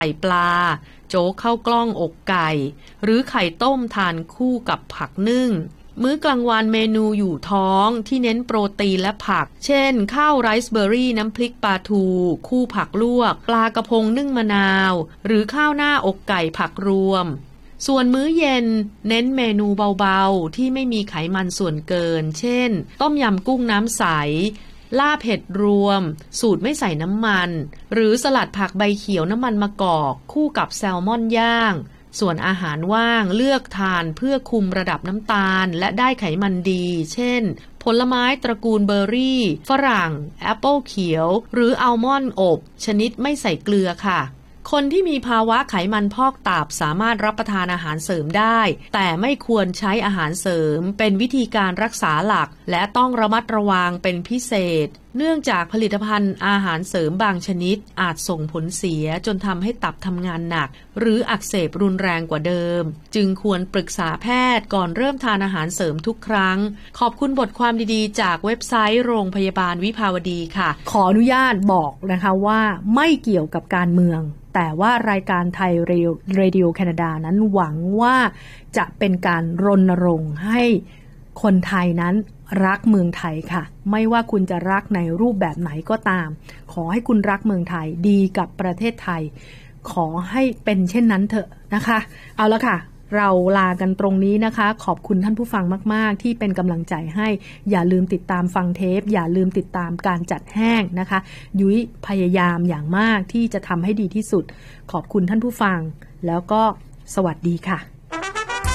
ไข่ปลาโจ๊กข้าวกล้องอกไก่หรือไข่ต้มทานคู่กับผักนึ่งมื้อกลางวันเมนูอยู่ท้องที่เน้นโปรตีนและผักเช่นข้าวไรซ์เบอร์รี่น้ำพริกปลาทูคู่ผักลวกปลากระพงนึ่งมะนาวหรือข้าวหน้าอกไก่ผักรวมส่วนมื้อเย็นเน้นเมนูเบาๆที่ไม่มีไขมันส่วนเกินเช่นต้มยำกุ้งน้ำใสลาบเห็ดรวมสูตรไม่ใส่น้ำมันหรือสลัดผักใบเขียวน้ำมันมะกอกคู่กับแซลมอนย่างส่วนอาหารว่างเลือกทานเพื่อคุมระดับน้ำตาลและได้ไขมันดีเช่นผลไม้ตระกูลเบอร์รี่ฝรั่งแอปเปิลเขียวหรืออัลมอนด์อบชนิดไม่ใส่เกลือค่ะคนที่มีภาวะไขมันพอกตับสามารถรับประทานอาหารเสริมได้แต่ไม่ควรใช้อาหารเสริมเป็นวิธีการรักษาหลักและต้องระมัดระวังเป็นพิเศษเนื่องจากผลิตภัณฑ์อาหารเสริมบางชนิดอาจส่งผลเสียจนทำให้ตับทำงานหนักหรืออักเสบรุนแรงกว่าเดิมจึงควรปรึกษาแพทย์ก่อนเริ่มทานอาหารเสริมทุกครั้งขอบคุณบทความดีๆจากเว็บไซต์โรงพยาบาลวิภาวดีค่ะขออนุญาตบอกนะคะว่าไม่เกี่ยวกับการเมืองแต่ว่ารายการไทยเรดิโอแคนาดานั้นหวังว่าจะเป็นการรณรงค์ให้คนไทยนั้นรักเมืองไทยค่ะไม่ว่าคุณจะรักในรูปแบบไหนก็ตามขอให้คุณรักเมืองไทยดีกับประเทศไทยขอให้เป็นเช่นนั้นเถอะนะคะเอาละค่ะเราลากันตรงนี้นะคะขอบคุณท่านผู้ฟังมากๆที่เป็นกำลังใจให้อย่าลืมติดตามฟังเทปอย่าลืมติดตามการจัดแห้งนะคะยุ้ยพยายามอย่างมากที่จะทำให้ดีที่สุดขอบคุณท่านผู้ฟังแล้วก็สวัสดีค่ะ